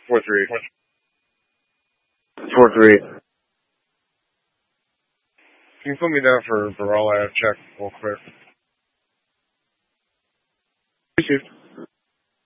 4-3. 4-3. Can you put me down for all I have checked real quick? Received.